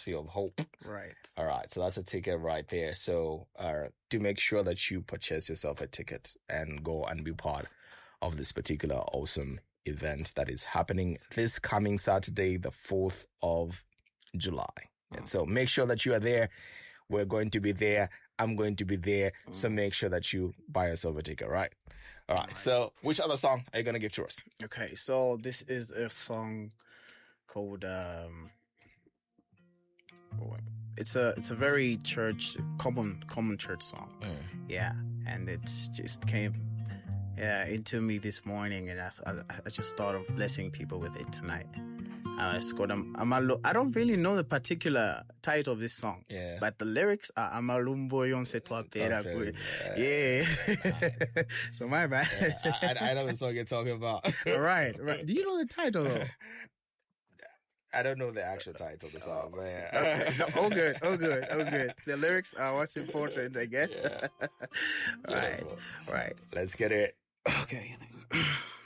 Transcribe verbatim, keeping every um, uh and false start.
atmosphere of hope. Right. All right. So that's a ticket right there. So uh, do make sure that you purchase yourself a ticket and go and be part of this particular awesome event that is happening this coming Saturday, the fourth of July. Mm. And so make sure that you are there. We're going to be there. I'm going to be there. Mm. So make sure that you buy yourself a ticket, right? All right. All right. So which other song are you going to give to us? Okay. So this is a song called, um, it's a, it's a very church, common, common church song. Mm. Yeah. And it just came yeah, into me this morning, and I, I, I just thought of blessing people with it tonight. Uh, it's called I'm, I'm I don't really know the particular title of this song, yeah. but the lyrics are Amalumbo Yonse Twa Pera. Yeah. Nice. So my bad. Yeah, I, I know the song you're talking about. Right, right. Do you know the title though? I don't know the actual title of the song, but yeah. Okay. No, oh good, oh good, oh good. The lyrics are what's important, I guess. Yeah. Right, right. Let's get it. Okay.